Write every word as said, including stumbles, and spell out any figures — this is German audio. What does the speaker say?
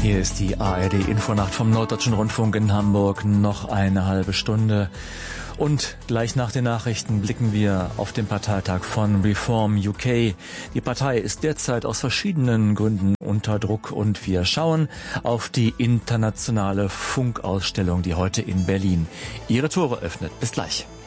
Hier ist die A R D-Infonacht vom Norddeutschen Rundfunk in Hamburg. Noch eine halbe Stunde. Und gleich nach den Nachrichten blicken wir auf den Parteitag von Reform U K. Die Partei ist derzeit aus verschiedenen Gründen unter Druck und wir schauen auf die internationale Funkausstellung, die heute in Berlin ihre Tore öffnet. Bis gleich.